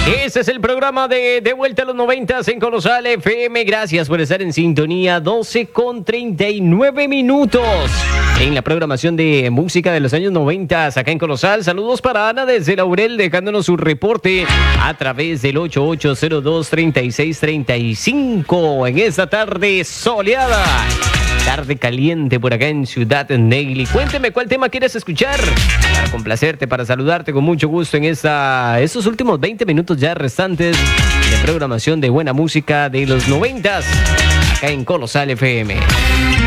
Este es el programa de Vuelta a los 90 en Colosal FM. Gracias por estar en sintonía. 12:39 en la programación de música de los años 90 acá en Colosal. Saludos para Ana desde Laurel, dejándonos su reporte a través del 8802-3635 en esta tarde soleada. Tarde caliente por acá en Ciudad Negli. Cuénteme cuál tema quieres escuchar para complacerte, para saludarte con mucho gusto en estos últimos 20 minutos ya restantes de programación de buena música de los 90 acá en Colosal FM.